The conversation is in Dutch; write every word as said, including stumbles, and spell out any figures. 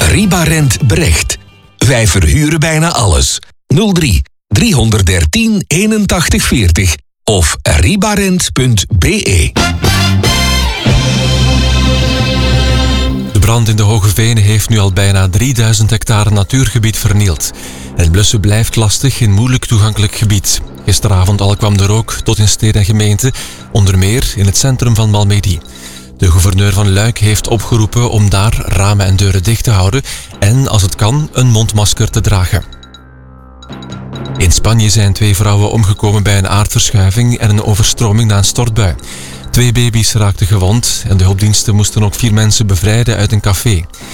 Ribarent Brecht. Wij verhuren bijna alles. nul drie driehonderddertien eenentachtig veertig of ribarent punt be. De brand in de Hoge Venen heeft nu al bijna drieduizend hectare natuurgebied vernield. Het blussen blijft lastig in moeilijk toegankelijk gebied. Gisteravond al kwam de rook tot in steden en gemeenten, onder meer in het centrum van Malmedy. De gouverneur van Luik heeft opgeroepen om daar ramen en deuren dicht te houden en, als het kan, een mondmasker te dragen. In Spanje zijn twee vrouwen omgekomen bij een aardverschuiving en een overstroming na een stortbui. Twee baby's raakten gewond en de hulpdiensten moesten ook vier mensen bevrijden uit een café.